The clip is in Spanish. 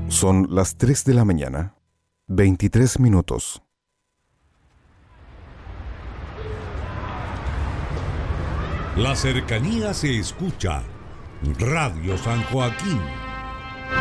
Son las 3 de la mañana, 23 minutos. La cercanía se escucha. Radio San Joaquín